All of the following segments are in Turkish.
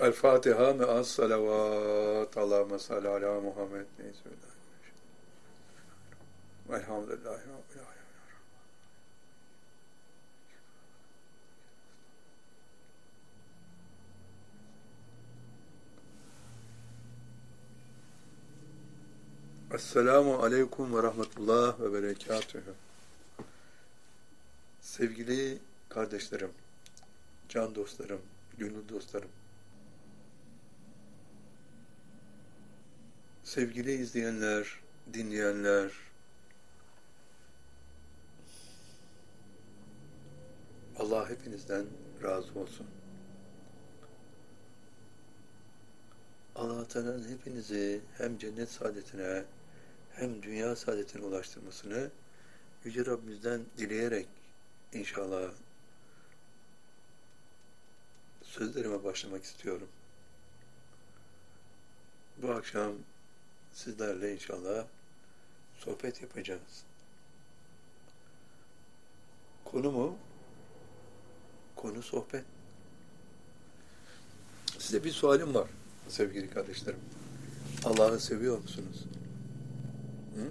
El Fatiha me'as salavat. Allahümme salli ala Muhammed. Elhamdülillahi Rabbil alemin. Esselamu aleyküm ve rahmetullah ve berekatühü. Sevgili kardeşlerim, can dostlarım, gönül dostlarım, sevgili izleyenler, dinleyenler, Allah hepinizden razı olsun. Allah Teala'nın hepinizi hem cennet saadetine hem dünya saadetine ulaştırmasını Yüce Rabbimizden dileyerek inşallah sözlerime başlamak istiyorum. Bu akşam sizlerle inşallah sohbet yapacağız. Konu mu? Konu sohbet. Size bir sualim var sevgili kardeşlerim. Allah'ı seviyor musunuz? Hı?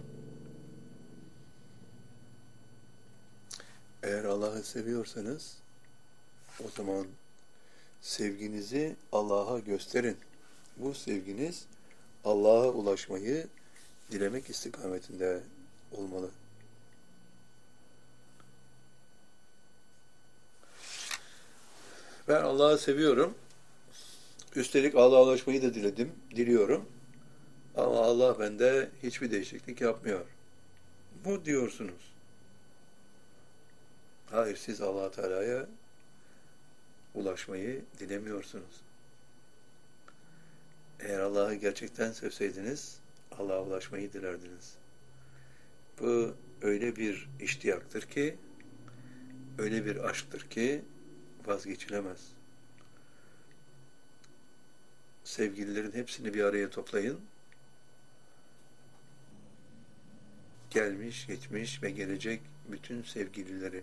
Eğer Allah'ı seviyorsanız o zaman sevginizi Allah'a gösterin. Bu sevginiz Allah'a ulaşmayı dilemek istikametinde olmalı. Ben Allah'ı seviyorum. Üstelik Allah'a ulaşmayı da diliyorum. Ama Allah bende hiçbir değişiklik yapmıyor. Bu diyorsunuz. Hayır, siz Allah Teala'ya ulaşmayı dilemiyorsunuz. Eğer Allah'ı gerçekten sevseydiniz, Allah'a ulaşmayı dilerdiniz. Bu öyle bir iştiyaktır ki, öyle bir aşktır ki vazgeçilemez. Sevgililerin hepsini bir araya toplayın. Gelmiş, geçmiş ve gelecek bütün sevgilileri.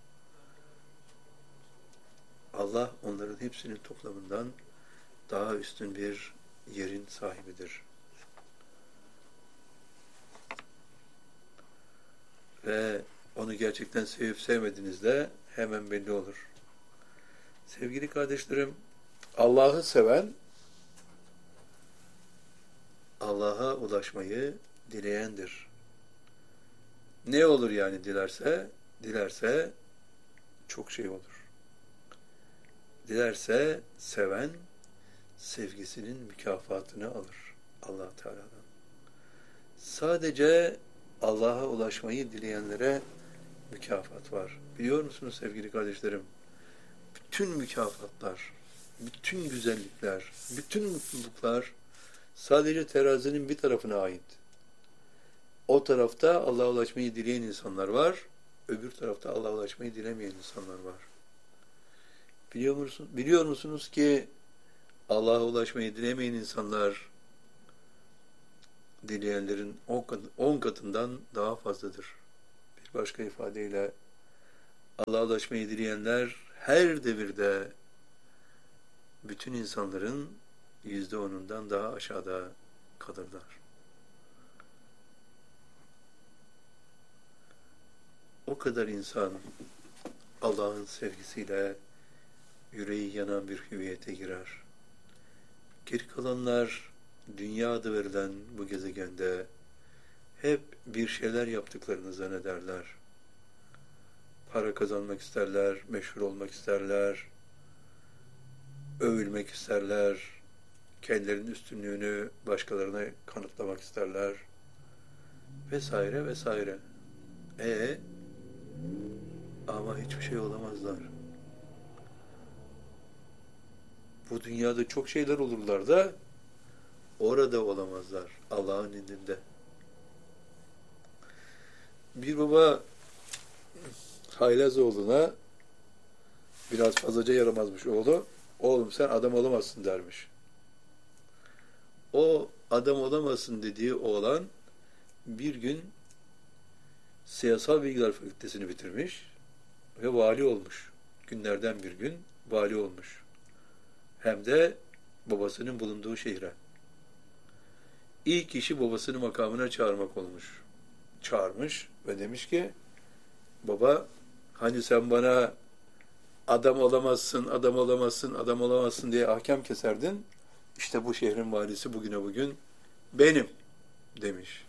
Allah onların hepsinin toplamından daha üstün bir yerin sahibidir. Ve onu gerçekten sevip sevmediğinizde hemen belli olur. Sevgili kardeşlerim, Allah'ı seven, Allah'a ulaşmayı dileyendir. Ne olur yani dilerse? Dilerse çok şey olur. Dilerse seven, sevgisinin mükafatını alır Allah Teala'dan. Sadece Allah'a ulaşmayı dileyenlere mükafat var. Biliyor musunuz sevgili kardeşlerim? Bütün mükafatlar, bütün güzellikler, bütün mutluluklar sadece terazinin bir tarafına ait. O tarafta Allah'a ulaşmayı dileyen insanlar var, öbür tarafta Allah'a ulaşmayı dilemeyen insanlar var. Biliyor musunuz ki Allah'a ulaşmayı dilemeyen insanlar dileyenlerin 10 katından daha fazladır. Bir başka ifadeyle Allah'a ulaşmayı dileyenler her devirde bütün insanların %10'undan daha aşağıda kalırlar. O kadar insan Allah'ın sevgisiyle yüreği yanan bir hüviyete girer. Geri kalanlar dünya adı verilen bu gezegende hep bir şeyler yaptıklarını zannederler. Para kazanmak isterler, meşhur olmak isterler, övülmek isterler, kendilerinin üstünlüğünü başkalarına kanıtlamak isterler vesaire vesaire. Ama hiçbir şey olamazlar. Bu dünyada çok şeyler olurlar da orada olamazlar Allah'ın indinde. Bir baba haylaz oğluna biraz fazlaca yaramazmış oğlu. Oğlum sen adam olamazsın dermiş. O adam olamazsın dediği oğlan bir gün Siyasal Bilgiler Fakültesini bitirmiş ve vali olmuş. Günlerden bir gün vali olmuş. Hem de babasının bulunduğu şehre. İlk işi babasını makamına çağırmak olmuş. Çağırmış ve demiş ki, baba, hani sen bana adam olamazsın, adam olamazsın, adam olamazsın diye ahkam keserdin. İşte bu şehrin valisi bugüne bugün benim demiş.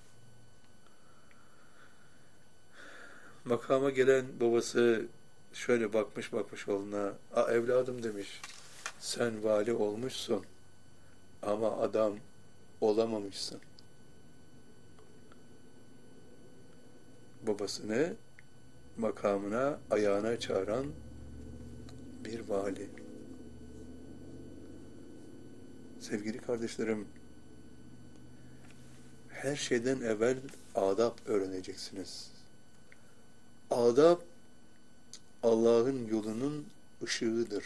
Makama gelen babası şöyle bakmış oğluna, evladım demiş, sen vali olmuşsun ama adam olamamışsın. Babasını makamına, ayağına çağıran bir vali. Sevgili kardeşlerim, her şeyden evvel adab öğreneceksiniz. Adab, Allah'ın yolunun ışığıdır.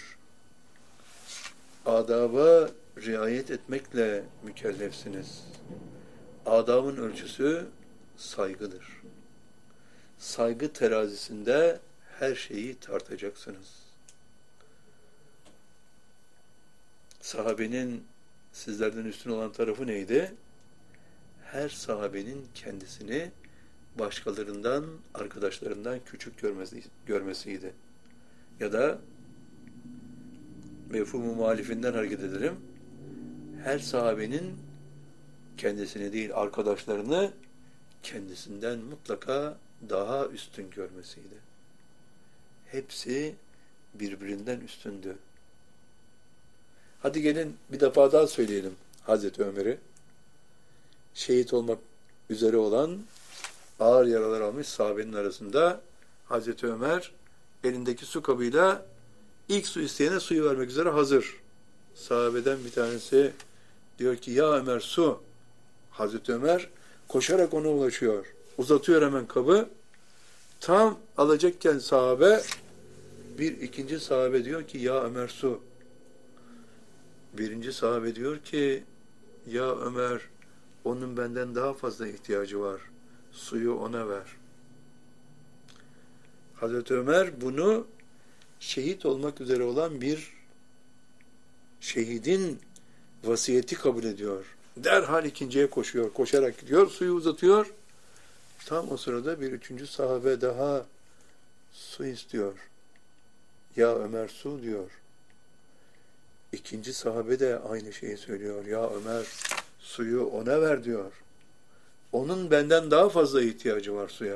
Adaba riayet etmekle mükellefsiniz. Adabın ölçüsü saygıdır. Saygı terazisinde her şeyi tartacaksınız. Sahabenin sizlerden üstün olan tarafı neydi? Her sahabenin kendisini başkalarından, arkadaşlarından küçük görmesiydi. Ya da mefhumu muhalifinden hareket edelim. Her sahabenin kendisini değil, arkadaşlarını kendisinden mutlaka daha üstün görmesiydi. Hepsi birbirinden üstündü. Hadi gelin bir defa daha söyleyelim Hazreti Ömer'i. Şehit olmak üzere olan, ağır yaralar almış sahabenin arasında Hazreti Ömer elindeki su kabıyla ilk su isteyene suyu vermek üzere hazır. Sahabeden bir tanesi diyor ki, ya Ömer su. Hazreti Ömer koşarak ona ulaşıyor. Uzatıyor hemen kabı. Tam alacakken sahabe, bir ikinci sahabe diyor ki, ya Ömer su. Birinci sahabe diyor ki, ya Ömer, onun benden daha fazla ihtiyacı var. Suyu ona ver. Hazreti Ömer bunu şehit olmak üzere olan bir şehidin vasiyeti kabul ediyor. Derhal ikinciye koşuyor. Koşarak gidiyor, suyu uzatıyor. Tam o sırada bir üçüncü sahabe daha su istiyor. Ya Ömer su diyor. İkinci sahabe de aynı şeyi söylüyor. Ya Ömer suyu ona ver diyor. Onun benden daha fazla ihtiyacı var suya.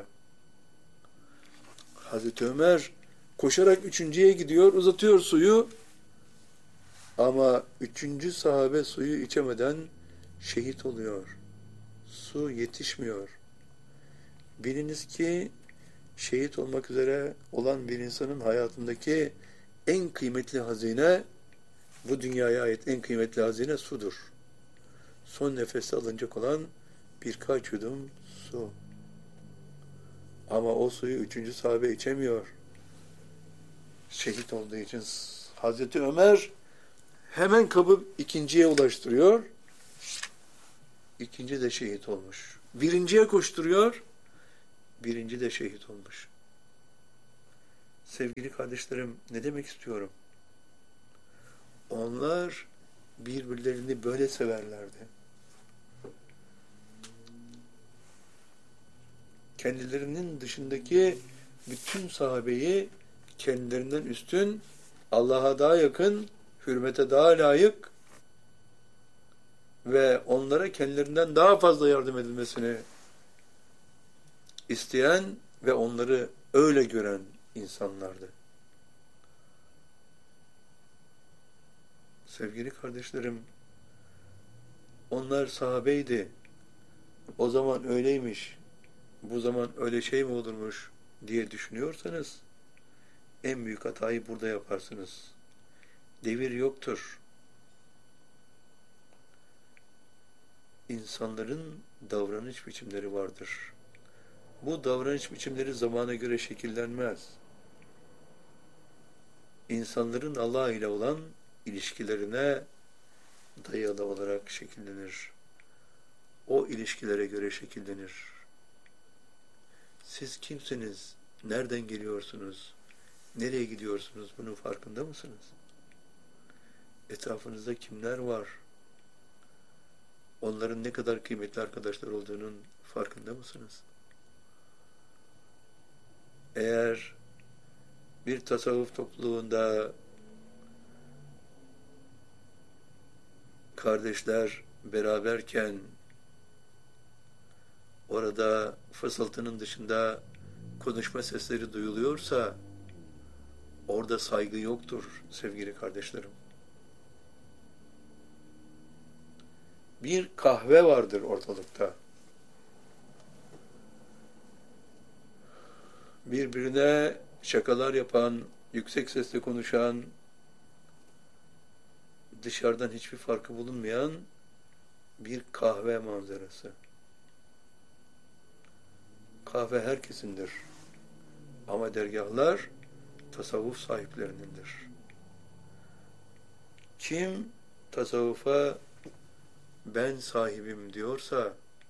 Hazreti Ömer koşarak üçüncüye gidiyor, uzatıyor suyu. Ama üçüncü sahabe suyu içemeden şehit oluyor. Su yetişmiyor. Biliniz ki şehit olmak üzere olan bir insanın hayatındaki en kıymetli hazine, bu dünyaya ait en kıymetli hazine sudur. Son nefeste alınacak olan birkaç yudum su. Ama o suyu üçüncü sahabe içemiyor. Şehit olduğu için Hazreti Ömer hemen kabı ikinciye ulaştırıyor. İkinci de şehit olmuş. Birinciye koşturuyor. Birinci de şehit olmuş. Sevgili kardeşlerim, ne demek istiyorum? Onlar birbirlerini böyle severlerdi. Kendilerinin dışındaki bütün sahabeyi kendilerinden üstün, Allah'a daha yakın, hürmete daha layık ve onlara kendilerinden daha fazla yardım edilmesini isteyen ve onları öyle gören insanlardı. Sevgili kardeşlerim, onlar sahabeydi. O zaman öyleymiş, bu zaman öyle şey mi olurmuş diye düşünüyorsanız, en büyük hatayı burada yaparsınız. Devir yoktur. İnsanların davranış biçimleri vardır. Bu davranış biçimleri zamana göre şekillenmez. İnsanların Allah ile olan ilişkilerine dayalı olarak şekillenir. O ilişkilere göre şekillenir. Siz kimsiniz? Nereden geliyorsunuz? Nereye gidiyorsunuz? Bunun farkında mısınız? Etrafınızda kimler var? Onların ne kadar kıymetli arkadaşlar olduğunun farkında mısınız? Eğer bir tasavvuf topluluğunda kardeşler beraberken orada fısıltının dışında konuşma sesleri duyuluyorsa orada saygı yoktur sevgili kardeşlerim. Bir kahve vardır ortalıkta. Birbirine şakalar yapan, yüksek sesle konuşan, dışarıdan hiçbir farkı bulunmayan bir kahve manzarası. Kahve herkesindir. Ama dergahlar tasavvuf sahiplerinindir. Kim tasavvufa ben sahibim diyorsa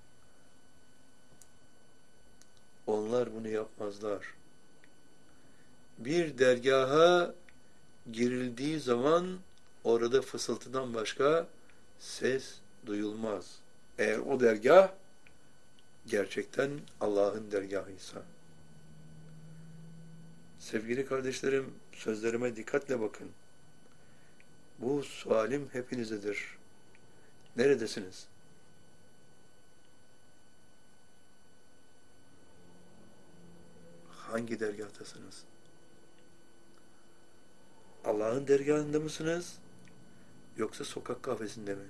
onlar bunu yapmazlar. Bir dergaha girildiği zaman orada fısıltıdan başka ses duyulmaz. Eğer o dergah gerçekten Allah'ın dergahıysa. Sevgili kardeşlerim, sözlerime dikkatle bakın. Bu sualim hepinizedir. Neredesiniz? Hangi dergahtasınız? Allah'ın dergahında mısınız? Yoksa sokak kahvesinde mi?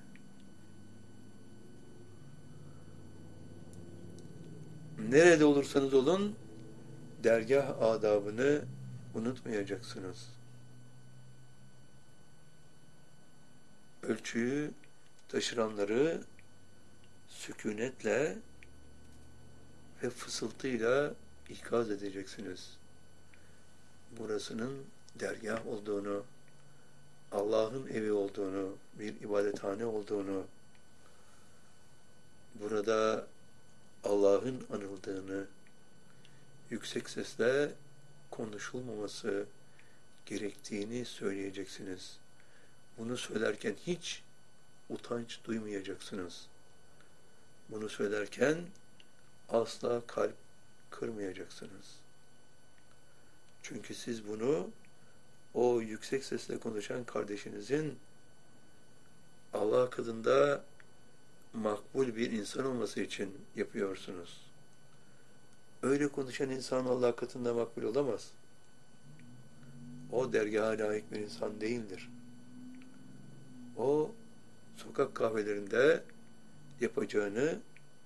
Nerede olursanız olun, dergah adabını unutmayacaksınız. Ölçüyü taşıranları sükunetle ve fısıltıyla ikaz edeceksiniz. Burasının dergah olduğunu, Allah'ın evi olduğunu, bir ibadethane olduğunu, burada Allah'ın anıldığını, yüksek sesle konuşulmaması gerektiğini söyleyeceksiniz. Bunu söylerken hiç utanç duymayacaksınız. Bunu söylerken asla kalp kırmayacaksınız. Çünkü siz bunu o yüksek sesle konuşan kardeşinizin Allah katında makbul bir insan olması için yapıyorsunuz. Öyle konuşan insan Allah katında makbul olamaz. O dergaha layık bir insan değildir. O sokak kahvelerinde yapacağını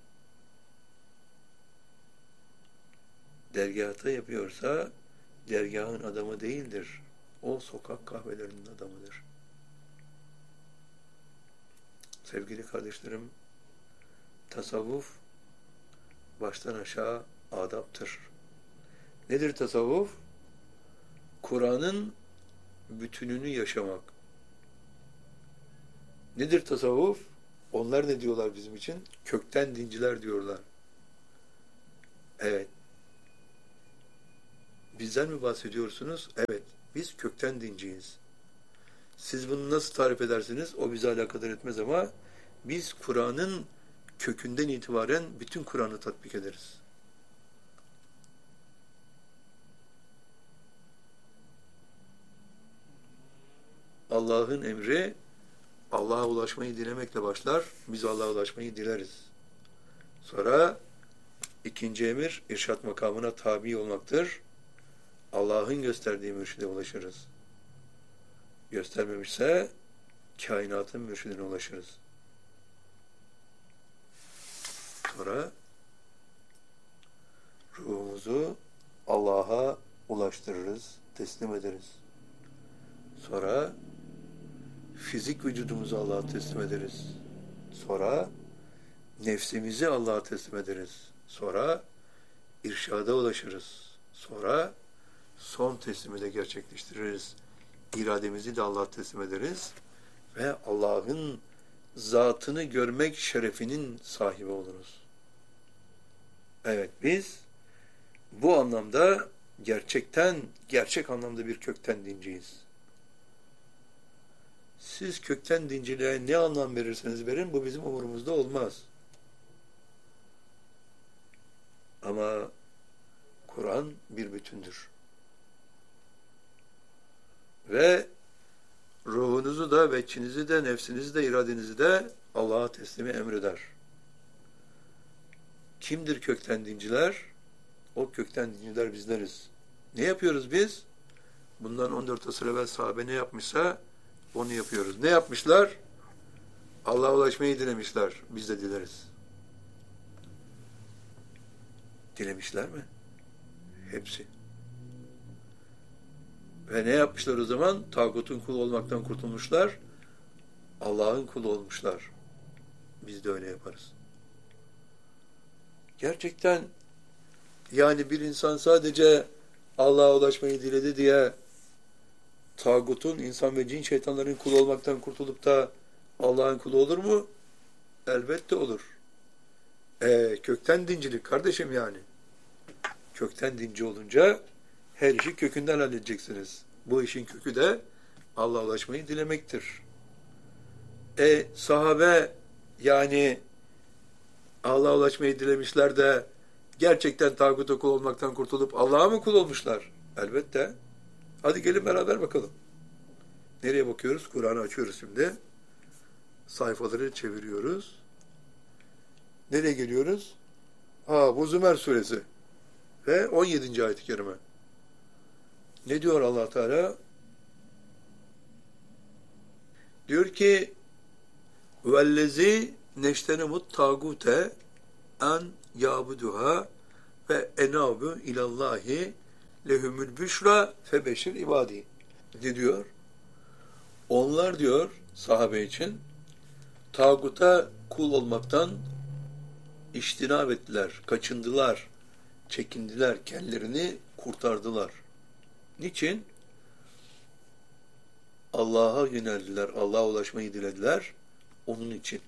dergahta yapıyorsa dergahın adamı değildir. O sokak kahvelerinin adamıdır. Sevgili kardeşlerim, tasavvuf baştan aşağı adaptır. Nedir tasavvuf? Kur'an'ın bütününü yaşamak. Nedir tasavvuf? Onlar ne diyorlar bizim için? Kökten dinciler diyorlar. Evet. Bizden mi bahsediyorsunuz? Evet. Biz kökten dinciyiz. Siz bunu nasıl tarif edersiniz? O bizi alakadar etmez ama biz Kur'an'ın kökünden itibaren bütün Kur'an'ı tatbik ederiz. Allah'ın emri Allah'a ulaşmayı dilemekle başlar. Biz Allah'a ulaşmayı dileriz. Sonra ikinci emir irşat makamına tabi olmaktır. Allah'ın gösterdiği mürşide ulaşırız. Göstermemişse kainatın mürşidine ulaşırız. Sonra ruhumuzu Allah'a ulaştırırız, teslim ederiz. Sonra fizik vücudumuzu Allah'a teslim ederiz. Sonra nefsimizi Allah'a teslim ederiz. Sonra irşada ulaşırız. Sonra son teslimi de gerçekleştiririz. İrademizi de Allah'a teslim ederiz. Ve Allah'ın zatını görmek şerefinin sahibi oluruz. Evet, biz bu anlamda gerçek anlamda bir kökten dinciyiz. siz kökten dinciliğe ne anlam verirseniz verin, bu bizim umurumuzda olmaz. Ama Kur'an bir bütündür. Ve ruhunuzu da, veçinizi de, nefsinizi de, iradenizi de Allah'a teslimi emreder. Kimdir kökten dinciler? O kökten dinciler bizleriz. Ne yapıyoruz biz? Bundan 14 asır evvel sahabe ne yapmışsa onu yapıyoruz. Ne yapmışlar? Allah'a ulaşmayı dilemişler. Biz de dileriz. Dilemişler mi? Hepsi. Ve ne yapmışlar o zaman? Tağutun kulu olmaktan kurtulmuşlar. Allah'ın kulu olmuşlar. Biz de öyle yaparız. Gerçekten yani bir insan sadece Allah'a ulaşmayı diledi diye tağutun, insan ve cin şeytanların kulu olmaktan kurtulup da Allah'ın kulu olur mu? Elbette olur. Kökten dincilik kardeşim yani. Kökten dinci olunca her işi kökünden halledeceksiniz. Bu işin kökü de Allah'a ulaşmayı dilemektir. Sahabe yani Allah'a ulaşmayı dilemişler de gerçekten tağuta kul olmaktan kurtulup Allah'a mı kul olmuşlar? Elbette. Hadi gelin beraber bakalım. Nereye bakıyoruz? Kur'an'ı açıyoruz şimdi. Sayfaları çeviriyoruz. Nereye geliyoruz? Bu Zümer suresi ve 17. ayet-i kerime. Ne diyor Allah Teala? Diyor ki vellezi neştenemut tagute en yabuduha ve enabu ilallahi lehumul büşra febeşir ibadi. Ne diyor? Onlar diyor sahabe için tağuta kul olmaktan iştinab ettiler, kaçındılar, çekindiler, kendilerini kurtardılar. Niçin? Allah'a yöneldiler, Allah'a ulaşmayı dilediler. Onun için.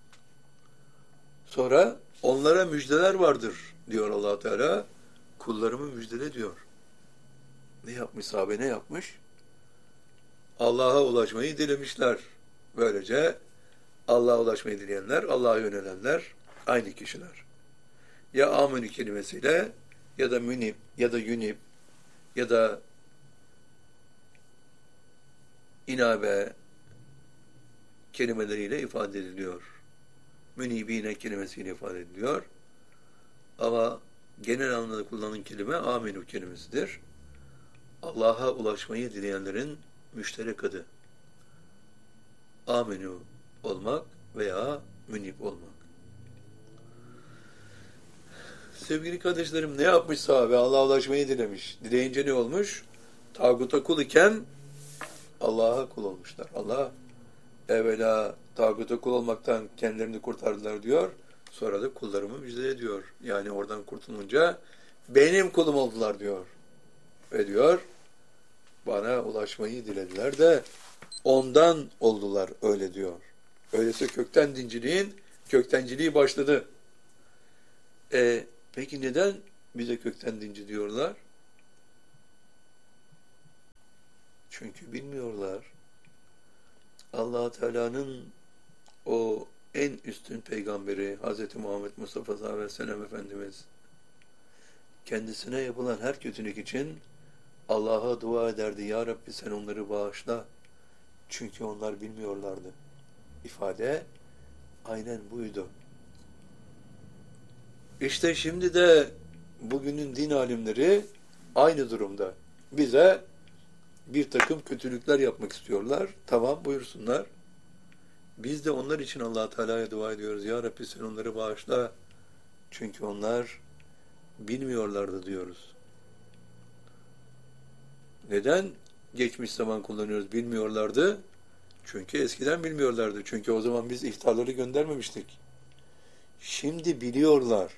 Sonra onlara müjdeler vardır diyor Allah Teala. Kullarımı müjdele diyor. Ne yapmış sahabe, ne yapmış? Allah'a ulaşmayı dilemişler. Böylece Allah'a ulaşmayı dileyenler, Allah'a yönelenler aynı kişiler. Ya amenü kelimesiyle ya da münib ya da yunib ya da inabe kelimeleriyle ifade ediliyor. Münibine kelimesiyle ifade ediliyor. Ama genel anlamda kullanılan kelime amenü kelimesidir. Allah'a ulaşmayı dileyenlerin müşterek adı. Amenü olmak veya münib olmak. Sevgili kardeşlerim, ne yapmış sahabe? Allah'a ulaşmayı dilemiş. Dileyince ne olmuş? Tağuta kul iken Allah'a kul olmuşlar. Allah evvela tağuta kul olmaktan kendilerini kurtardılar diyor. Sonra da kullarımı müjde ediyor. Yani oradan kurtulunca benim kulum oldular diyor. Ve diyor bana ulaşmayı dilediler de ondan oldular öyle diyor. Öyleyse köktenciliği başladı. Peki neden bize kökten dinci diyorlar? Çünkü bilmiyorlar. Allah Teala'nın o en üstün peygamberi Hz. Muhammed Mustafa sallallahu aleyhi ve sellem Efendimiz kendisine yapılan her kötülük için Allah'a dua ederdi. Ya Rabbi sen onları bağışla. Çünkü onlar bilmiyorlardı. İfade aynen buydu. İşte şimdi de bugünün din alimleri aynı durumda. Bize bir takım kötülükler yapmak istiyorlar. Tamam buyursunlar. Biz de onlar için Allah Teala'ya dua ediyoruz. Ya Rabbi sen onları bağışla. Çünkü onlar bilmiyorlardı diyoruz. Neden geçmiş zaman kullanıyoruz? Bilmiyorlardı. Çünkü eskiden bilmiyorlardı. Çünkü o zaman biz ihtarları göndermemiştik. Şimdi biliyorlar.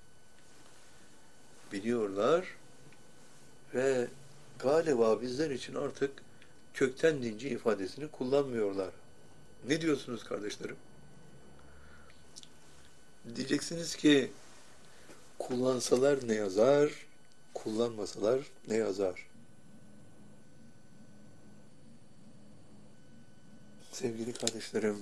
Biliyorlar ve galiba bizler için artık kökten dinci ifadesini kullanmıyorlar. Ne diyorsunuz kardeşlerim? Diyeceksiniz ki kullansalar ne yazar, kullanmasalar ne yazar? Sevgili kardeşlerim,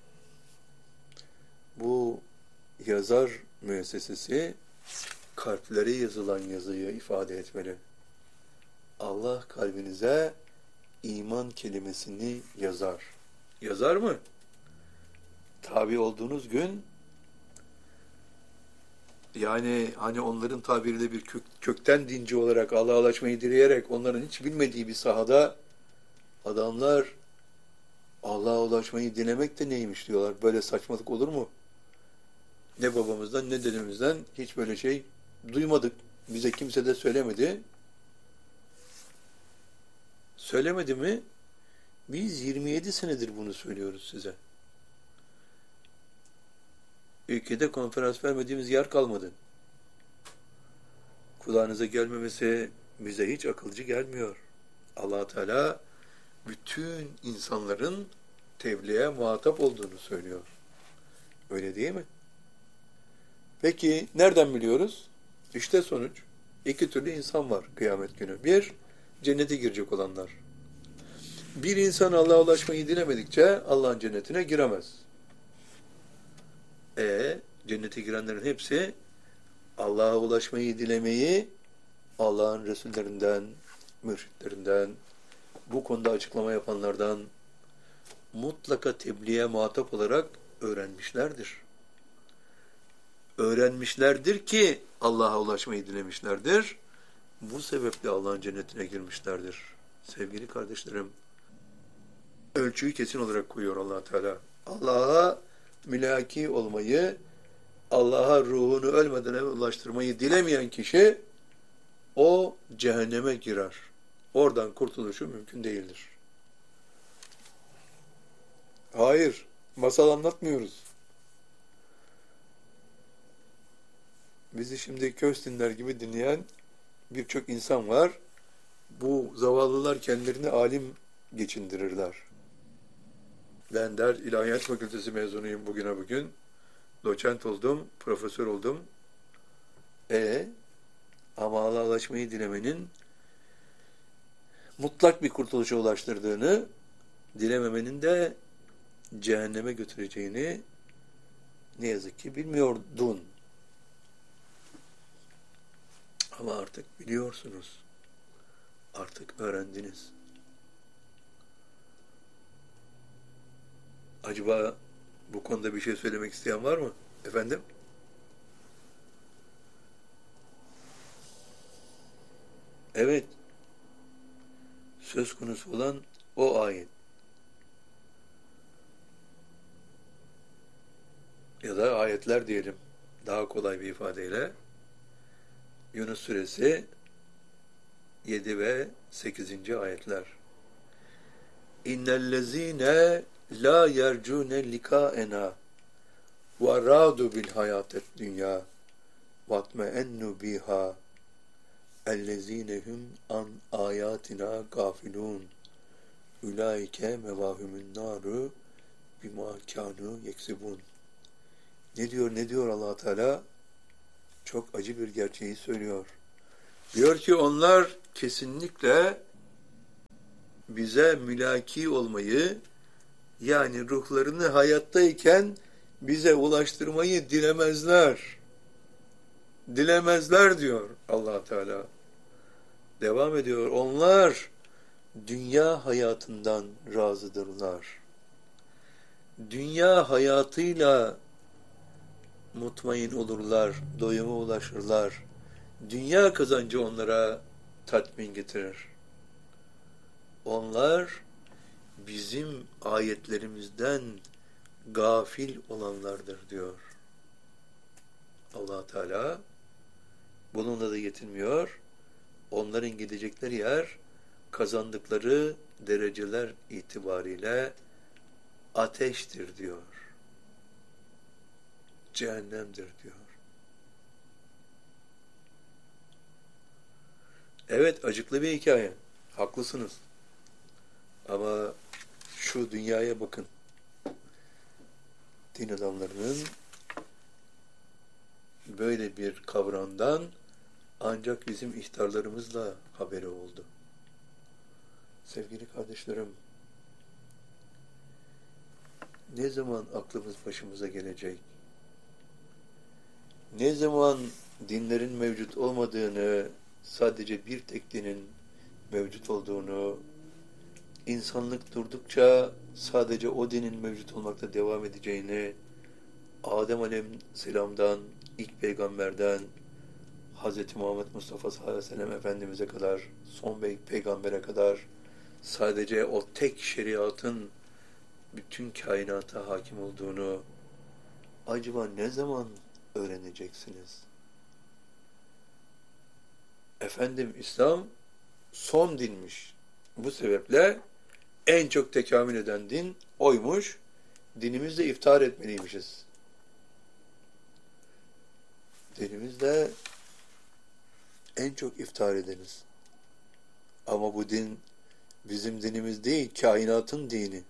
bu yazar müessesesi kalplere yazılan yazıyı ifade etmeli. Allah kalbinize iman kelimesini yazar. Yazar mı? Tabi olduğunuz gün, yani hani onların tabiriyle bir kökten dinci olarak Allah'a ulaşmayı dileyerek onların hiç bilmediği bir sahada adamlar Allah'a ulaşmayı dilemek de neymiş diyorlar. Böyle saçmalık olur mu? Ne babamızdan ne dedemizden hiç böyle şey duymadık. Bize kimse de söylemedi. Söylemedi mi? Biz 27 senedir bunu söylüyoruz size. Ülkede konferans vermediğimiz yer kalmadı. Kulağınıza gelmemesi bize hiç akılcı gelmiyor. Allah Teala bütün insanların tebliğe muhatap olduğunu söylüyor. Öyle değil mi? Peki nereden biliyoruz? İşte sonuç. İki türlü insan var kıyamet günü. Bir, cennete girecek olanlar. Bir insan Allah'a ulaşmayı dilemedikçe Allah'ın cennetine giremez. Cennete girenlerin hepsi Allah'a ulaşmayı dilemeyi Allah'ın Resullerinden, mürşitlerinden, bu konuda açıklama yapanlardan mutlaka tebliğe muhatap olarak öğrenmişlerdir. Öğrenmişlerdir ki Allah'a ulaşmayı dilemişlerdir. Bu sebeple Allah'ın cennetine girmişlerdir. Sevgili kardeşlerim, ölçüyü kesin olarak koyuyor Allah Teala. Allah'a mülaki olmayı, Allah'a ruhunu ölmeden evvel ulaştırmayı dilemeyen kişi o cehenneme girer. Oradan kurtuluşu mümkün değildir. Hayır, masal anlatmıyoruz. Bizi şimdi köstinler gibi dinleyen birçok insan var. Bu zavallılar kendilerini alim geçindirirler. Ben der İlahiyat Fakültesi mezunuyum bugüne bugün. Doçent oldum, profesör oldum. Ama Allah'a ulaşmayı dilemenin mutlak bir kurtuluşa ulaştırdığını, dilememenin de cehenneme götüreceğini ne yazık ki bilmiyordun. Ama artık biliyorsunuz. Artık öğrendiniz. Acaba bu konuda bir şey söylemek isteyen var mı? Efendim? Evet. Söz konusu olan o ayet. Ya da ayetler diyelim. Daha kolay bir ifadeyle. Yunus Suresi 7 ve 8. ayetler. İnnellezîne la yercûne likâenâ ve râdu bil hayâtet dünyâ vatme'ennu bihâ ellezîne hum an âyâtinâ gâfilûn ulaike mevâhumün nâru bimâ kânû yeksibûn. Ne diyor Allah Teala? Çok acı bir gerçeği söylüyor. Diyor ki onlar kesinlikle bize mülaki olmayı, yani ruhlarını hayattayken bize ulaştırmayı dilemezler. Dilemezler diyor Allah Teala. Devam ediyor. Onlar dünya hayatından razıdırlar. Dünya hayatıyla mutmain olurlar, doyuma ulaşırlar. Dünya kazancı onlara tatmin getirir. Onlar bizim ayetlerimizden gafil olanlardır diyor. Allah Teala bununla da yetinmiyor. Onların gidecekleri yer kazandıkları dereceler itibariyle ateştir diyor. Cehennemdir diyor. Evet, acıklı bir hikaye. Haklısınız. Ama şu dünyaya bakın. Din adamlarının böyle bir kavramdan ancak bizim ihtarlarımızla haberi oldu. Sevgili kardeşlerim, ne zaman aklımız başımıza gelecek? Ne zaman dinlerin mevcut olmadığını, sadece bir tek dinin mevcut olduğunu, insanlık durdukça sadece o dinin mevcut olmakta devam edeceğini, Adem Aleyhisselam'dan, ilk peygamberden, Hz. Muhammed Mustafa sallallahu aleyhi ve sellem Efendimiz'e kadar, son peygambere kadar sadece o tek şeriatın bütün kainata hakim olduğunu acaba ne zaman öğreneceksiniz? Efendim, İslam son dinmiş. Bu sebeple en çok tekamül eden din oymuş. Dinimizle iftihar etmeliymişiz. Dinimizle en çok iftihar ediniz. Ama bu din bizim dinimiz değil, kainatın dini.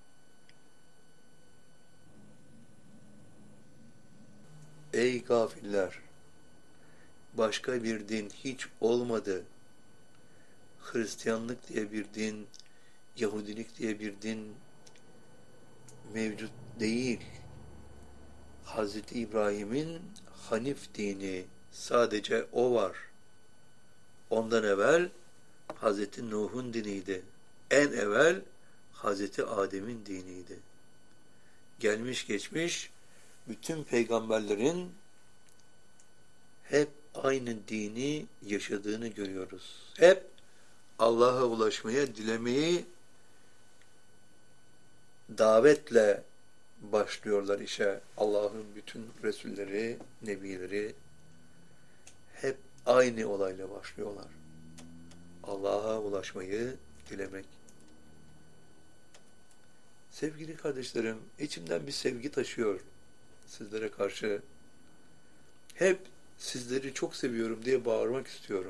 Ey gafiller! Başka bir din hiç olmadı. Hristiyanlık diye bir din, Yahudilik diye bir din mevcut değil. Hz. İbrahim'in Hanif dini, sadece o var. Ondan evvel Hz. Nuh'un diniydi. En evvel Hz. Adem'in diniydi. Gelmiş geçmiş bütün peygamberlerin hep aynı dini yaşadığını görüyoruz. Hep Allah'a ulaşmaya, dilemeyi davetle başlıyorlar işe. Allah'ın bütün Resulleri, Nebileri hep aynı olayla başlıyorlar. Allah'a ulaşmayı dilemek. Sevgili kardeşlerim, içimden bir sevgi taşıyor sizlere karşı. Hep sizleri çok seviyorum diye bağırmak istiyorum.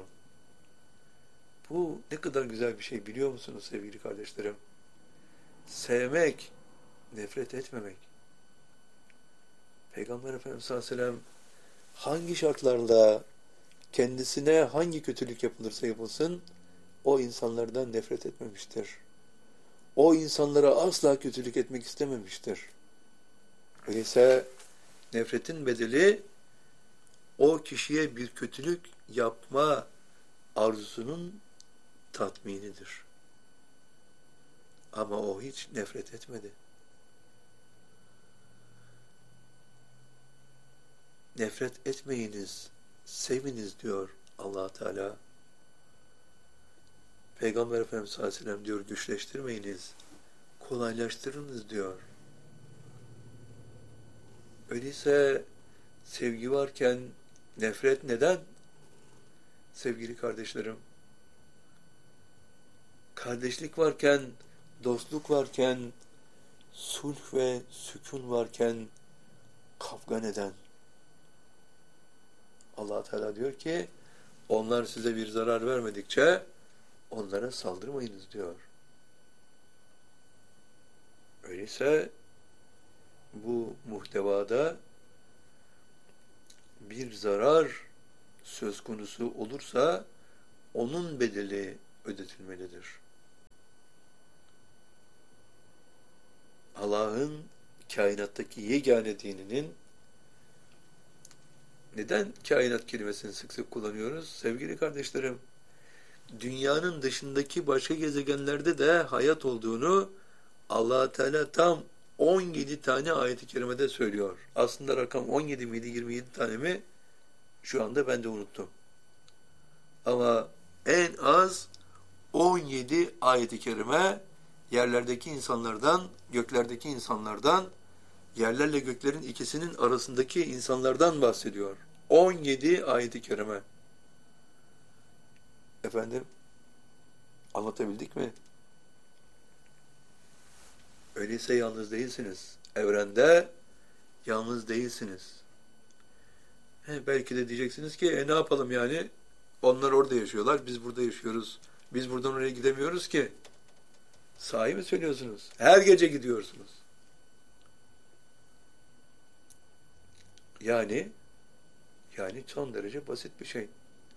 Bu ne kadar güzel bir şey biliyor musunuz sevgili kardeşlerim? Sevmek, nefret etmemek. Peygamber Efendimiz sallallahu aleyhi ve sellem hangi şartlarda kendisine hangi kötülük yapılırsa yapılsın o insanlardan nefret etmemiştir. O insanlara asla kötülük etmek istememiştir. Öyleyse nefretin bedeli o kişiye bir kötülük yapma arzusunun tatminidir. Ama o hiç nefret etmedi. Nefret etmeyiniz, seviniz diyor Allah Teala. Peygamber Efendimiz sallallahu aleyhi ve sellem diyor, güçleştirmeyiniz, kolaylaştırınız diyor. Öyleyse sevgi varken nefret neden? Sevgili kardeşlerim, kardeşlik varken, dostluk varken, sulh ve sükun varken kavga neden? Allah Teala diyor ki, onlar size bir zarar vermedikçe onlara saldırmayınız diyor. Öyleyse bu muhtevada bir zarar söz konusu olursa onun bedeli ödetilmelidir. Allah'ın kainattaki yegane dininin neden kainat kelimesini sık sık kullanıyoruz? Sevgili kardeşlerim, dünyanın dışındaki başka gezegenlerde de hayat olduğunu Allah Teala tam 17 tane ayet-i kerimede söylüyor. Aslında rakam 17 miydi, 27 tane mi? Şu anda ben de unuttum. Ama en az 17 ayet-i kerime yerlerdeki insanlardan, göklerdeki insanlardan, yerlerle göklerin ikisinin arasındaki insanlardan bahsediyor. 17 ayet-i kerime. Efendim, anlatabildik mi? Öyleyse yalnız değilsiniz. Evrende yalnız değilsiniz. Belki de diyeceksiniz ki, ne yapalım yani? Onlar orada yaşıyorlar, biz burada yaşıyoruz. Biz buradan oraya gidemiyoruz ki. Sahi mi söylüyorsunuz? Her gece gidiyorsunuz. Yani son derece basit bir şey.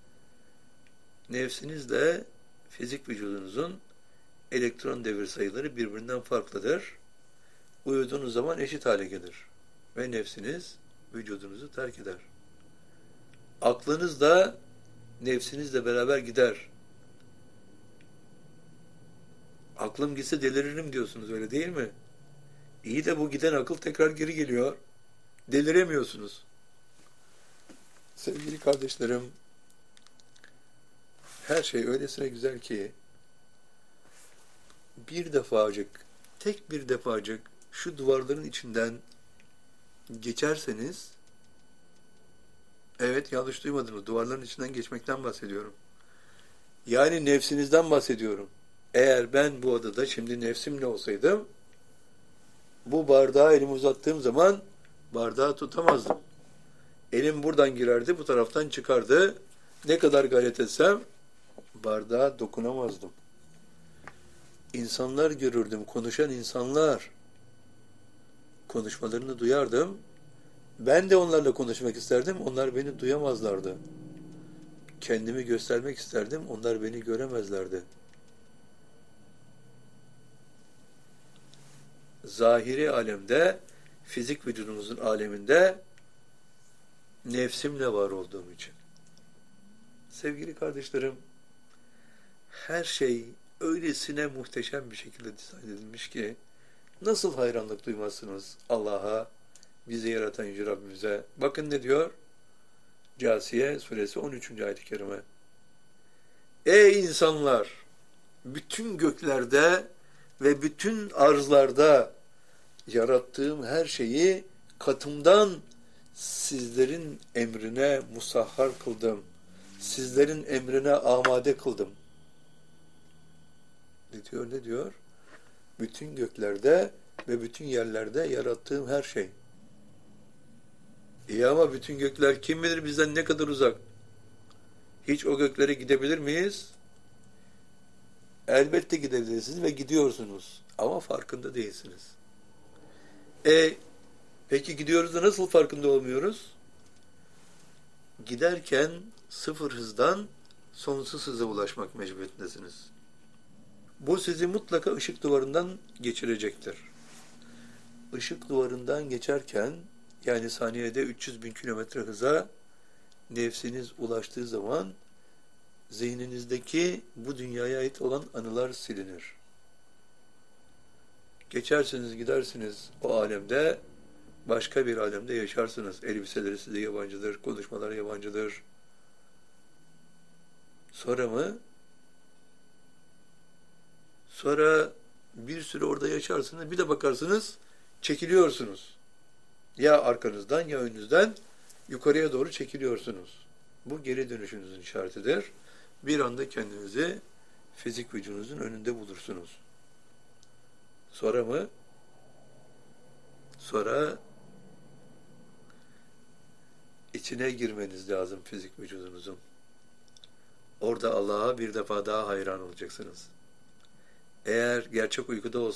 Nefsinizle fizik vücudunuzun elektron devir sayıları birbirinden farklıdır. uyuduğunuz zaman eşit hale gelir. Ve nefsiniz vücudunuzu terk eder. Aklınız da nefsinizle beraber gider. Aklım gitse deliririm diyorsunuz, öyle değil mi? İyi de bu giden akıl tekrar geri geliyor. Deliremiyorsunuz. Sevgili kardeşlerim, her şey öylesine güzel ki bir defacık, tek bir defacık şu duvarların içinden geçerseniz, evet, yanlış duymadınız, duvarların içinden geçmekten bahsediyorum. Yani nefsinizden bahsediyorum. Eğer ben bu odada şimdi nefsimle olsaydım, bu bardağı elime uzattığım zaman bardağı tutamazdım. Elim buradan girerdi, bu taraftan çıkardı. Ne kadar gayret etsem bardağa dokunamazdım. İnsanlar görürdüm, konuşan insanlar. Konuşmalarını duyardım. Ben de onlarla konuşmak isterdim, onlar beni duyamazlardı. Kendimi göstermek isterdim, onlar beni göremezlerdi. Zahiri alemde, fizik vücudumuzun aleminde nefsimle var olduğum için. Sevgili kardeşlerim, her şey öylesine muhteşem bir şekilde dizayn edilmiş ki nasıl hayranlık duymazsınız Allah'a, bizi yaratan Yüce Rabbimize. Bakın ne diyor? Câsiye suresi 13. ayet-i kerime. Ey insanlar! Bütün göklerde ve bütün arzlarda yarattığım her şeyi katımdan sizlerin emrine musahhar kıldım. Sizlerin emrine amade kıldım. Ne diyor, ne diyor? Bütün göklerde ve bütün yerlerde yarattığım her şey. İyi ama bütün gökler kim bilir bizden ne kadar uzak? Hiç o göklere gidebilir miyiz? Elbette gidebilirsiniz ve gidiyorsunuz. Ama farkında değilsiniz. Peki gidiyoruz da nasıl farkında olmuyoruz? Giderken sıfır hızdan sonsuz hıza ulaşmak mecburiyetindesiniz. Bu sizi mutlaka ışık duvarından geçirecektir. Işık duvarından geçerken, yani saniyede 300 bin kilometre hıza nefsiniz ulaştığı zaman zihninizdeki bu dünyaya ait olan anılar silinir. Geçersiniz, gidersiniz o alemde, başka bir alemde yaşarsınız. Elbiseleri size yabancıdır, konuşmalar yabancıdır. Sonra mı? Sonra bir süre orada yaşarsınız, bir de bakarsınız, çekiliyorsunuz. Ya arkanızdan ya önünüzden yukarıya doğru çekiliyorsunuz. Bu geri dönüşünüzün işaretidir. Bir anda kendinizi fizik vücudunuzun önünde bulursunuz. Sonra mı? Sonra içine girmeniz lazım fizik vücudunuzun. Orada Allah'a bir defa daha hayran olacaksınız. Eğer gerçek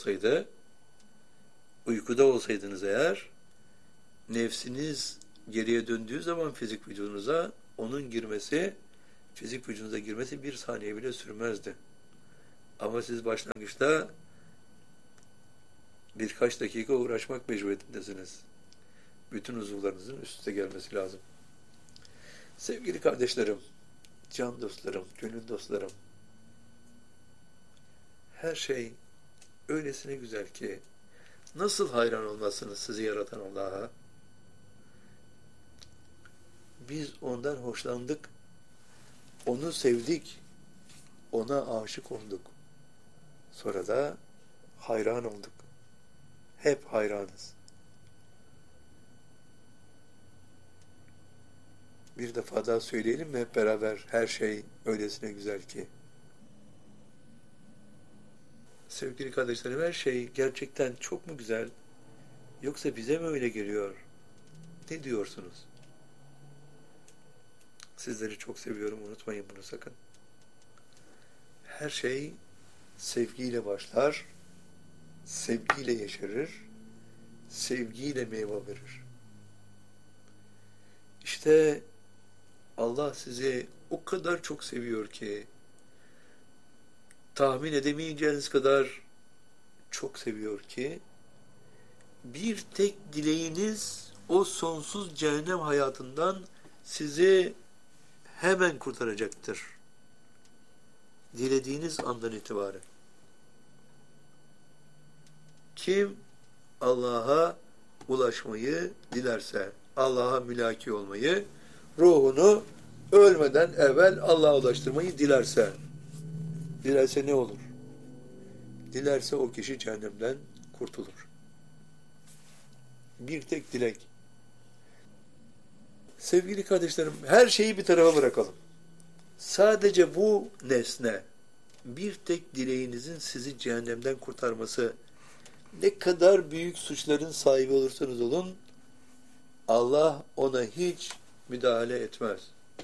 uykuda olsaydınız eğer, nefsiniz geriye döndüğü zaman fizik vücudunuza, onun girmesi, fizik vücudunuza girmesi bir saniye bile sürmezdi. Ama siz başlangıçta birkaç dakika uğraşmak mecburiyetindesiniz. Bütün uzuvlarınızın üst üste gelmesi lazım. Sevgili kardeşlerim, can dostlarım, gönül dostlarım, her şey öylesine güzel ki nasıl hayran olmazsınız sizi yaratan Allah'a? Biz ondan hoşlandık, onu sevdik, ona aşık olduk. Sonra da hayran olduk. Hep hayranız. Bir defa daha söyleyelim mi hep beraber, her şey öylesine güzel ki? Sevgili kardeşlerim, her şey gerçekten çok mu güzel? Yoksa bize mi öyle geliyor? Ne diyorsunuz? Sizleri çok seviyorum, unutmayın bunu sakın. Her şey sevgiyle başlar, sevgiyle yeşerir, sevgiyle meyve verir. İşte Allah sizi o kadar çok seviyor ki, tahmin edemeyeceğiniz kadar çok seviyor ki, bir tek dileğiniz o sonsuz cehennem hayatından sizi hemen kurtaracaktır. Dilediğiniz andan itibaren. Kim Allah'a ulaşmayı dilerse, Allah'a mülaki olmayı, ruhunu ölmeden evvel Allah'a ulaştırmayı dilerse ne olur? Dilerse o kişi cehennemden kurtulur. Bir tek dilek. Sevgili kardeşlerim, her şeyi bir tarafa bırakalım. Sadece bu nesne, bir tek dileğinizin sizi cehennemden kurtarması, ne kadar büyük suçların sahibi olursanız olun, Allah ona hiç müdahale etmez.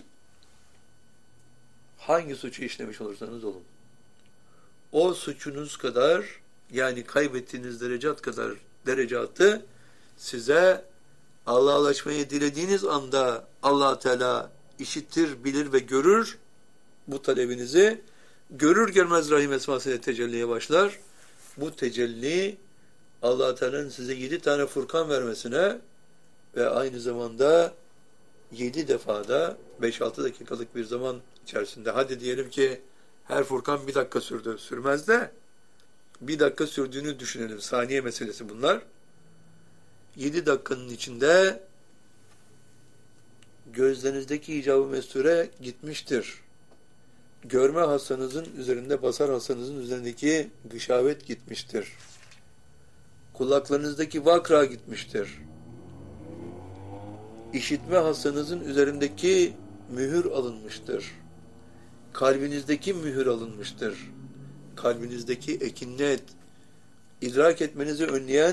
Hangi suçu işlemiş olursanız olun. O suçunuz kadar, yani kaybettiğiniz derecat kadar derecatı size Allah'a ulaşmayı dilediğiniz anda Allah Teala işitir, bilir ve görür bu talebinizi. Görür görmez Rahim esmasıyla tecelliye başlar. Bu tecelli Allah Teala'nın size 7 tane Furkan vermesine ve aynı zamanda 7 defada 5-6 dakikalık bir zaman içerisinde, hadi diyelim ki her Furkan 1 dakika sürdü. Sürmez de 1 dakika sürdüğünü düşünelim. Saniye meselesi bunlar. 7 dakikanın içinde gözlerinizdeki icab-ı mesture gitmiştir. Görme hastanızın üzerinde, basar hastanızın üzerindeki gışavet gitmiştir. Kulaklarınızdaki vakra gitmiştir. İşitme hastanızın üzerindeki mühür alınmıştır. Kalbinizdeki mühür alınmıştır. Kalbinizdeki ekinnet, idrak etmenizi önleyen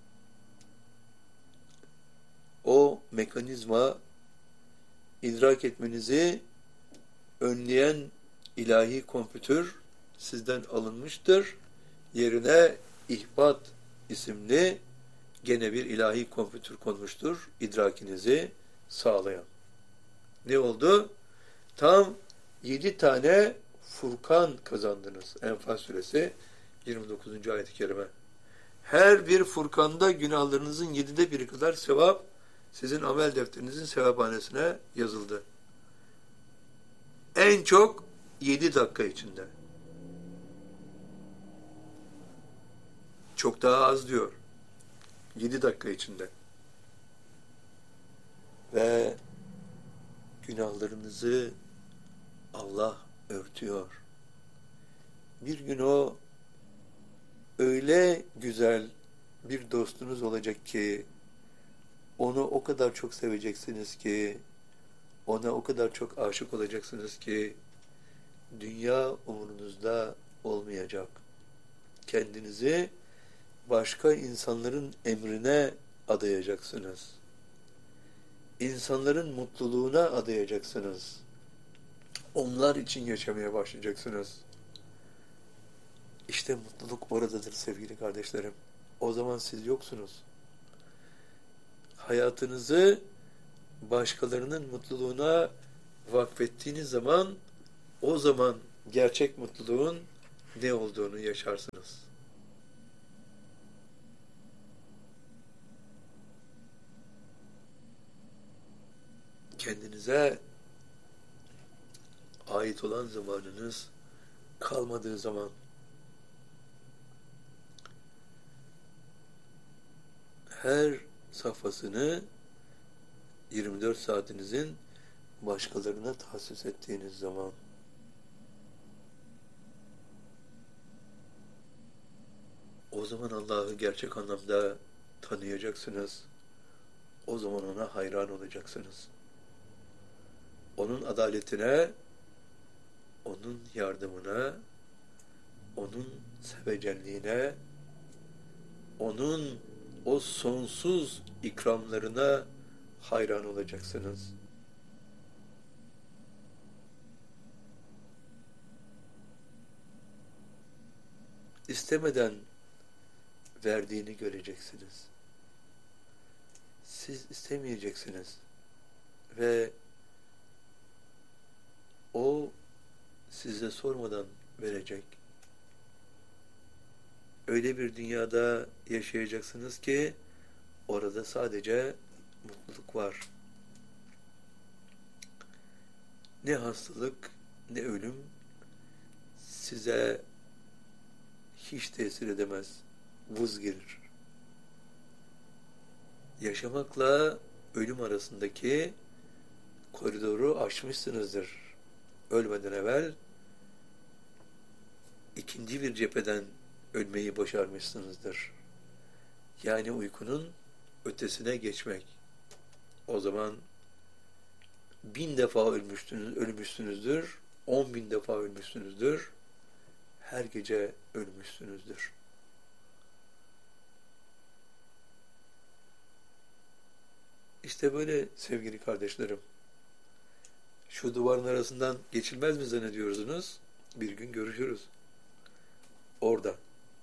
o mekanizma, idrak etmenizi önleyen ilahi kompütür sizden alınmıştır. Yerine ihbat isimli gene bir ilahi kompütür konmuştur, idrakinizi sağlayan. Ne oldu? Tam 7 tane Furkan kazandınız. Enfal suresi 29. ayet-i kerime. Her bir Furkan'da günahlarınızın 7'de 1'i kadar sevap sizin amel defterinizin sevaphanesine yazıldı. En çok 7 dakika içinde. Çok daha az diyor. 7 dakika içinde. Ve günahlarınızı Allah örtüyor. Bir gün o öyle güzel bir dostunuz olacak ki, onu o kadar çok seveceksiniz ki, ona o kadar çok aşık olacaksınız ki, dünya umurunuzda olmayacak. Kendinizi başka insanların emrine adayacaksınız. İnsanların mutluluğuna adayacaksınız. Onlar için yaşamaya başlayacaksınız. İşte mutluluk oradadır sevgili kardeşlerim. O zaman siz yoksunuz. Hayatınızı başkalarının mutluluğuna vakfettiğiniz zaman, o zaman gerçek mutluluğun ne olduğunu yaşarsınız. Kendinize ait olan zamanınız kalmadığı zaman, her safhasını 24 saatinizin başkalarına tahsis ettiğiniz zaman, o zaman Allah'ı gerçek anlamda tanıyacaksınız. O zaman ona hayran olacaksınız. Onun adaletine, onun yardımına, onun sevecenliğine, onun o sonsuz ikramlarına hayran olacaksınız. İstemeden verdiğini göreceksiniz. Siz istemeyeceksiniz. Ve o size sormadan verecek. Öyle bir dünyada yaşayacaksınız ki Orada sadece mutluluk var. Ne hastalık, ne ölüm size hiç tesir edemez. Vız gelir. Yaşamakla ölüm arasındaki koridoru aşmışsınızdır. Ölmeden evvel ikinci bir cepheden ölmeyi başarmışsınızdır. Yani uykunun ötesine geçmek. O zaman 1000 defa ölmüşsünüzdür, 10.000 defa ölmüşsünüzdür, her gece ölmüşsünüzdür. İşte böyle sevgili kardeşlerim. Şu duvarın arasından geçilmez mi zannediyorsunuz? Bir gün görüşürüz. Orada.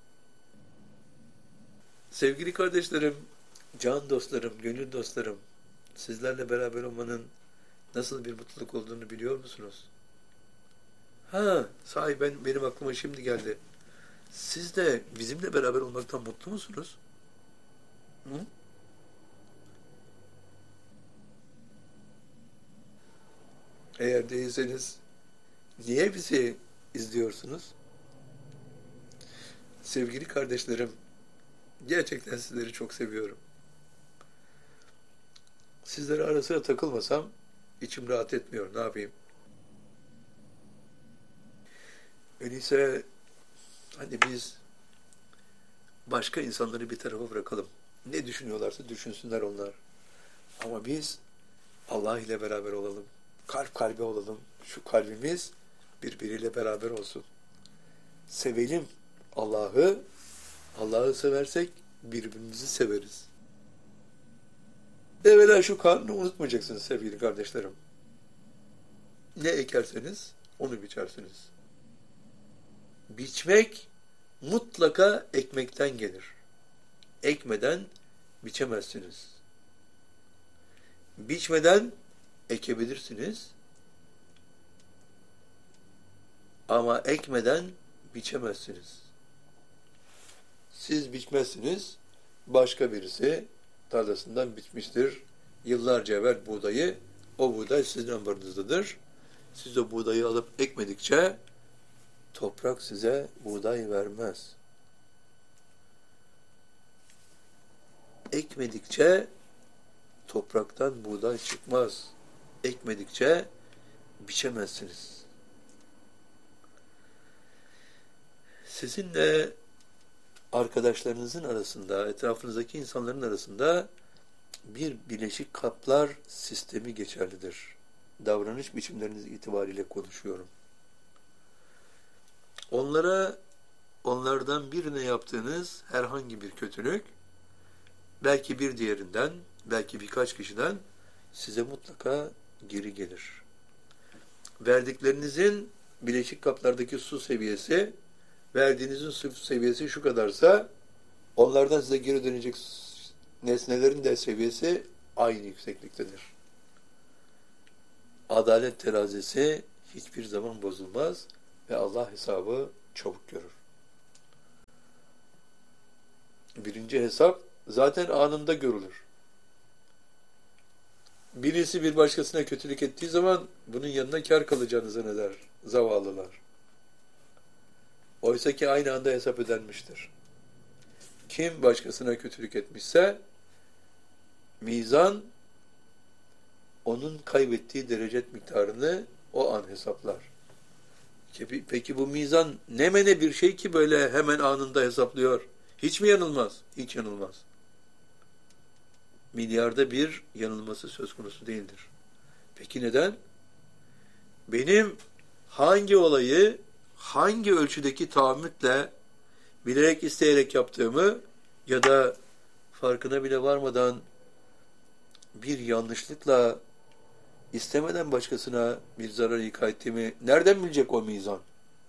Sevgili kardeşlerim, can dostlarım, gönül dostlarım, sizlerle beraber olmanın nasıl bir mutluluk olduğunu biliyor musunuz? Sahi benim aklıma şimdi geldi. Siz de bizimle beraber olmaktan mutlu musunuz? Hı? Eğer değilseniz niye bizi izliyorsunuz? Sevgili kardeşlerim, gerçekten sizleri çok seviyorum. Sizlere ara sıra takılmasam içim rahat etmiyor. Ne yapayım? Öyleyse hani biz başka insanları bir tarafa bırakalım. Ne düşünüyorlarsa düşünsünler onlar. Ama biz Allah ile beraber olalım. Kalp kalbe olalım. Şu kalbimiz birbiriyle beraber olsun. Sevelim Allah'ı. Allah'ı seversek birbirimizi severiz. Evvela şu kanunu unutmayacaksınız sevgili kardeşlerim. Ne ekerseniz onu biçersiniz. Biçmek mutlaka ekmekten gelir. Ekmeden biçemezsiniz. Biçmeden ekebilirsiniz. Ama ekmeden biçemezsiniz. Siz biçmezsiniz, başka birisi tarlasından biçmiştir. Yıllarca evvel buğdayı, o buğday sizin ambarınızdadır. Siz o buğdayı alıp ekmedikçe toprak size buğday vermez. Ekmedikçe topraktan buğday çıkmaz. Ekmedikçe biçemezsiniz. Sizinle arkadaşlarınızın arasında, etrafınızdaki insanların arasında bir bileşik kaplar sistemi geçerlidir. Davranış biçimleriniz itibariyle konuşuyorum. Onlardan birine yaptığınız herhangi bir kötülük, belki bir diğerinden, belki birkaç kişiden size mutlaka geri gelir. Verdiklerinizin bileşik kaplardaki su seviyesi, verdiğinizin su seviyesi şu kadarsa, onlardan size geri dönecek nesnelerin de seviyesi aynı yüksekliktedir. Adalet terazisi hiçbir zaman bozulmaz ve Allah hesabı çabuk görür. Birinci hesap zaten anında görülür. Birisi bir başkasına kötülük ettiği zaman bunun yanına kar kalacağını zanneder zavallılar. Oysa ki aynı anda hesap ödenmiştir. Kim başkasına kötülük etmişse mizan onun kaybettiği derecet miktarını o an hesaplar. Peki bu mizan ne mene bir şey ki böyle hemen anında hesaplıyor? Hiç mi yanılmaz? Hiç yanılmaz. Milyarda bir yanılması söz konusu değildir. Peki neden? Benim hangi olayı hangi ölçüdeki tahammütle bilerek isteyerek yaptığımı ya da farkına bile varmadan bir yanlışlıkla istemeden başkasına bir zarar ikaz ettiğimi nereden bilecek o mizan?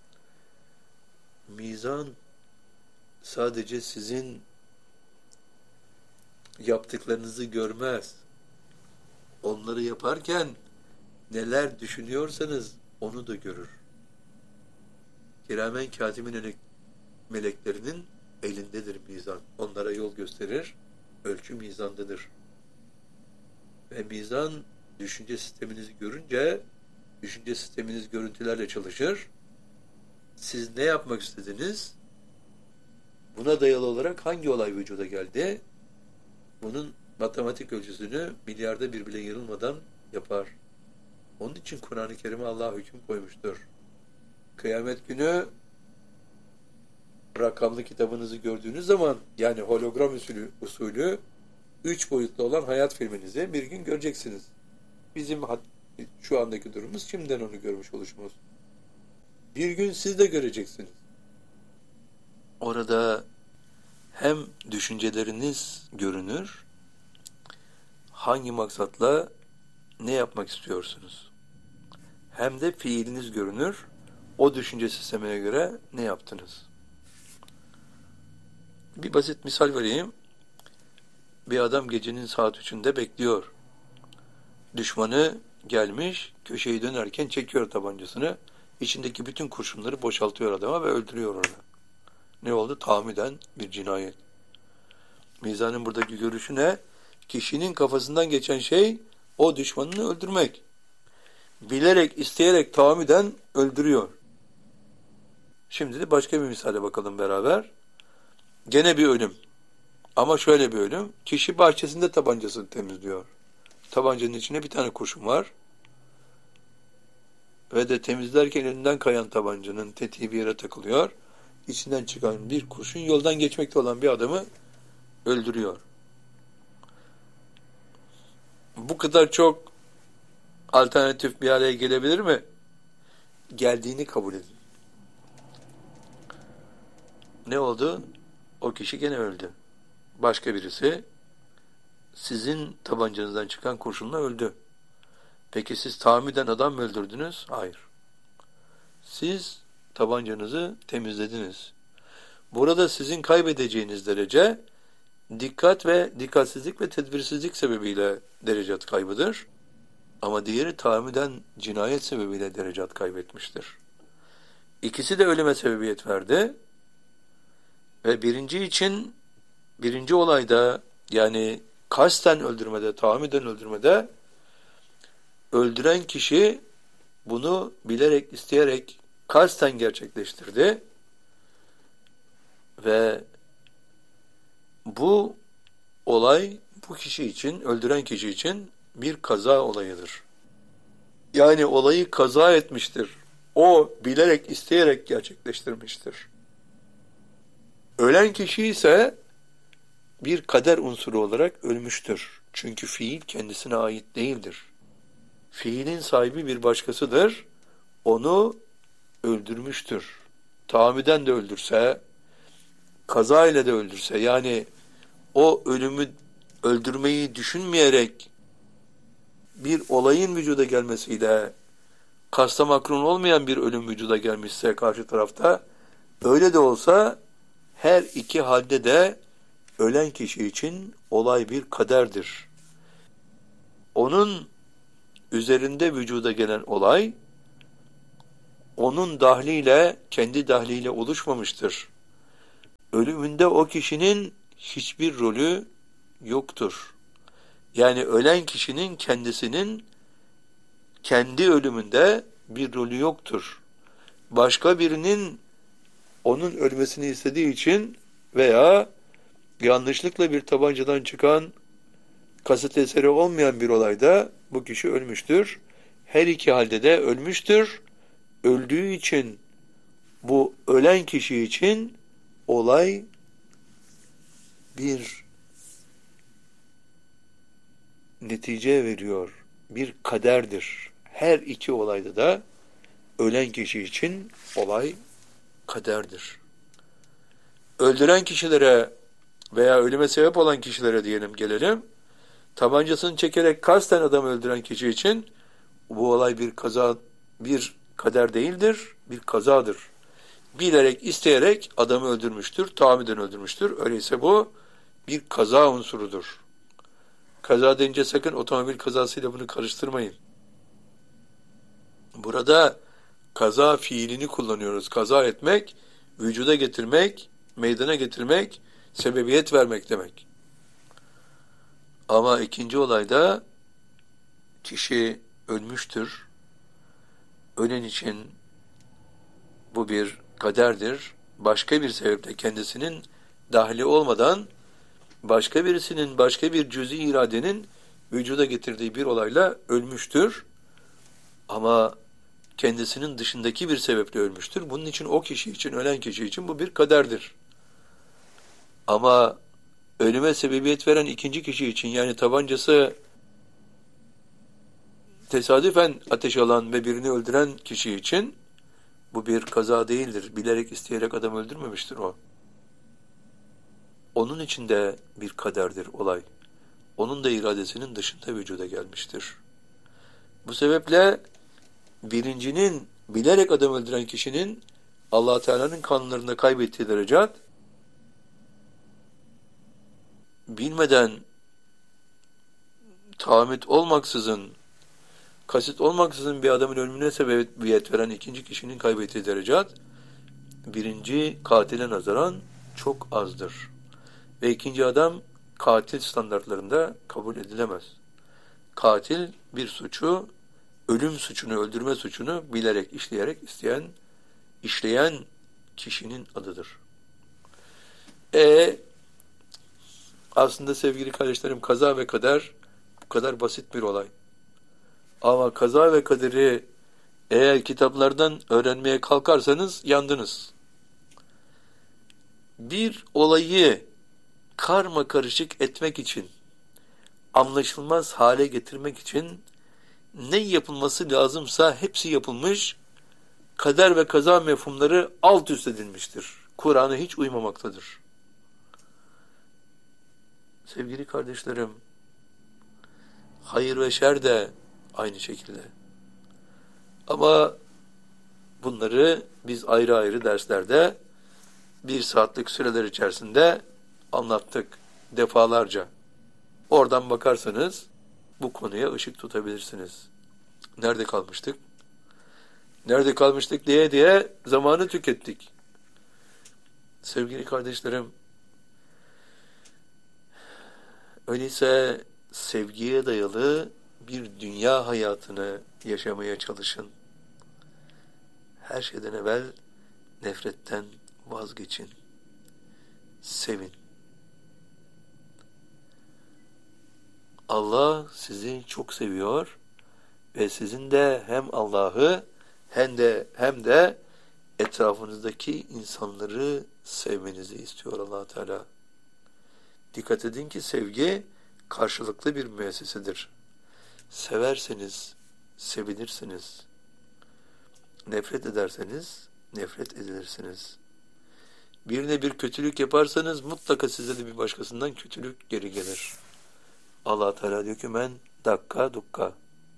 Mizan sadece sizin yaptıklarınızı görmez. Onları yaparken neler düşünüyorsanız onu da görür. Kiramen katimin meleklerinin elindedir mizan. Onlara yol gösterir, ölçü mizandadır. Ve mizan düşünce sisteminizi görünce, düşünce sisteminiz görüntülerle çalışır. Siz ne yapmak istediniz? Buna dayalı olarak hangi olay vücuda geldi? Bunun matematik ölçüsünü milyarda bir bile yanılmadan yapar. Onun için Kur'an-ı Kerim'e Allah hüküm koymuştur. Kıyamet günü rakamlı kitabınızı gördüğünüz zaman, yani hologram usulü 3 boyutlu olan hayat filminizi bir gün göreceksiniz. Bizim şu andaki durumumuz şimdiden onu görmüş oluşumuz. Bir gün siz de göreceksiniz. Orada hem düşünceleriniz görünür, hangi maksatla ne yapmak istiyorsunuz? Hem de fiiliniz görünür, o düşünce sistemine göre ne yaptınız? Bir basit misal vereyim. Bir adam gecenin saat 3'ünde bekliyor. Düşmanı gelmiş, köşeyi dönerken çekiyor tabancasını. İçindeki bütün kurşunları boşaltıyor adama ve öldürüyor onu. Ne oldu? Tahammüden bir cinayet. Mizanın buradaki görüşü ne? Kişinin kafasından geçen şey o düşmanını öldürmek. Bilerek, isteyerek tahammüden öldürüyor. Şimdi de başka bir misale bakalım beraber. Gene bir ölüm. Ama şöyle bir ölüm. Kişi bahçesinde tabancasını temizliyor. Tabancanın içine bir tane kurşun var. Ve de temizlerken elinden kayan tabancanın tetiği bir yere takılıyor. İçinden çıkan bir kurşun yoldan geçmekte olan bir adamı öldürüyor. Bu kadar çok alternatif bir araya gelebilir mi? Geldiğini kabul edin. Ne oldu? O kişi gene öldü. Başka birisi sizin tabancanızdan çıkan kurşunla öldü. Peki siz tahammüden adam mı öldürdünüz? Hayır. Siz tabancanızı temizlediniz. Burada sizin kaybedeceğiniz derece dikkat ve dikkatsizlik ve tedbirsizlik sebebiyle derecat kaybıdır. Ama diğeri tahammüden cinayet sebebiyle derecat kaybetmiştir. İkisi de ölüme sebebiyet verdi. Ve birinci olayda, yani kasten öldürmede, tahammüden öldürmede öldüren kişi bunu bilerek, isteyerek, kasten gerçekleştirdi. Ve bu olay bu kişi için, öldüren kişi için bir kaza olayıdır. Yani olayı kaza etmiştir. O bilerek, isteyerek gerçekleştirmiştir. Ölen kişi ise bir kader unsuru olarak ölmüştür. Çünkü fiil kendisine ait değildir. Fiilin sahibi bir başkasıdır. Onu öldürmüştür. Tahammüden de öldürse, kaza ile de öldürse, yani o ölümü öldürmeyi düşünmeyerek bir olayın vücuda gelmesiyle kasta makrun olmayan bir ölüm vücuda gelmişse karşı tarafta, öyle de olsa her iki halde de ölen kişi için olay bir kaderdir. Onun üzerinde vücuda gelen olay, onun dahliyle, kendi dahliyle oluşmamıştır. Ölümünde o kişinin hiçbir rolü yoktur. Yani ölen kişinin kendisinin kendi ölümünde bir rolü yoktur. Başka birinin onun ölmesini istediği için veya yanlışlıkla bir tabancadan çıkan kasıt eseri olmayan bir olayda bu kişi ölmüştür. Her iki halde de ölmüştür. Öldüğü için bu ölen kişi için olay bir netice veriyor. Bir kaderdir. Her iki olayda da ölen kişi için olay kaderdir. Öldüren kişilere veya ölüme sebep olan kişilere diyelim gelelim. Tabancasını çekerek kasten adamı öldüren kişi için bu olay bir kaza, bir kader değildir, bir kazadır. Bilerek, isteyerek adamı öldürmüştür, tahammüden öldürmüştür. Öyleyse bu bir kaza unsurudur. Kaza deyince sakın otomobil kazasıyla bunu karıştırmayın. Burada kaza fiilini kullanıyoruz. Kaza etmek, vücuda getirmek, meydana getirmek, sebebiyet vermek demek. Ama ikinci olayda kişi ölmüştür. Ölen için bu bir kaderdir. Başka bir sebeple kendisinin dahli olmadan başka birisinin, başka bir cüz-i iradenin vücuda getirdiği bir olayla ölmüştür. Ama kendisinin dışındaki bir sebeple ölmüştür. Bunun için o kişi için, ölen kişi için bu bir kaderdir. Ama ölüme sebebiyet veren ikinci kişi için, yani tabancası tesadüfen ateş alan ve birini öldüren kişi için bu bir kaza değildir. Bilerek, isteyerek adam öldürmemiştir o. Onun için de bir kaderdir olay. Onun da iradesinin dışında vücuda gelmiştir. Bu sebeple birincinin, bilerek adam öldüren kişinin Allah Teala'nın kanunlarında kaybettiği derecat, bilmeden, tahammüt olmaksızın, kasıt olmaksızın bir adamın ölümüne sebebiyet veren ikinci kişinin kaybettiği derecat, birinci katile nazaran çok azdır. Ve ikinci adam katil standartlarında kabul edilemez. Katil bir suçu, ölüm suçunu, öldürme suçunu bilerek, işleyerek işleyen kişinin adıdır. Aslında sevgili kardeşlerim, kaza ve kader bu kadar basit bir olay. Ama kaza ve kaderi eğer kitaplardan öğrenmeye kalkarsanız yandınız. Bir olayı karma karışık etmek için, anlaşılmaz hale getirmek için ne yapılması lazımsa hepsi yapılmış, kader ve kaza mefhumları alt üst edilmiştir. Kur'an'a hiç uymamaktadır. Sevgili kardeşlerim, hayır ve şer de aynı şekilde. Ama bunları biz ayrı ayrı derslerde 1 saatlik süreler içerisinde anlattık defalarca. Oradan bakarsanız bu konuya ışık tutabilirsiniz. Nerede kalmıştık? Nerede kalmıştık diye zamanı tükettik. Sevgili kardeşlerim, öyleyse sevgiye dayalı bir dünya hayatını yaşamaya çalışın. Her şeyden evvel nefretten vazgeçin. Sevin. Allah sizi çok seviyor ve sizin de hem Allah'ı hem de etrafınızdaki insanları sevmenizi istiyor Allah Teala. Dikkat edin ki sevgi karşılıklı bir müessesedir. Severseniz sevilirsiniz. Nefret ederseniz nefret edilirsiniz. Birine bir kötülük yaparsanız mutlaka size de bir başkasından kötülük geri gelir. Allah Teala diyor ki men dakka dukka.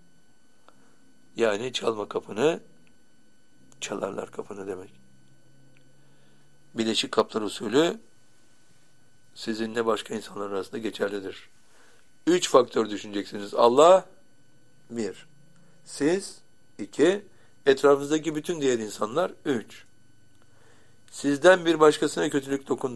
Yani çalma kapını, çalarlar kapını demek. Bileşik kaplar usulü sizinle başka insanlar arasında geçerlidir. 3 faktör düşüneceksiniz. Allah 1. Siz 2. Etrafınızdaki bütün diğer insanlar 3. Sizden bir başkasına kötülük dokundu.